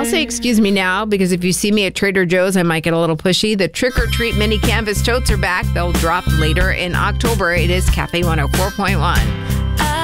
I'll say excuse me now, because if you see me at Trader Joe's, I might get a little pushy. The Trick or Treat mini canvas totes are back. They'll drop later in October. It is Cafe 104.1.